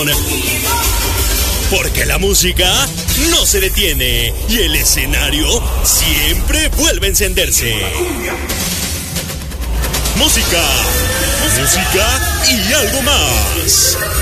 Porque la música no se detiene y el escenario siempre vuelve a encenderse. Música y algo más.